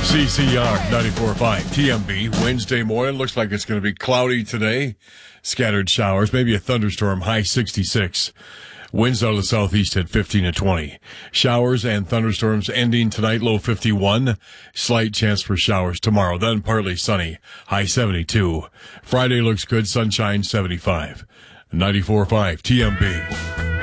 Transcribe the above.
CCR 94.5 TMB. Wednesday morning. Looks like it's going to be cloudy today. Scattered showers, maybe a thunderstorm, high 66. Winds out of the southeast at 15 to 20. Showers and thunderstorms ending tonight, low 51. Slight chance for showers tomorrow, then partly sunny, high 72. Friday looks good, sunshine 75. 94.5 TMB.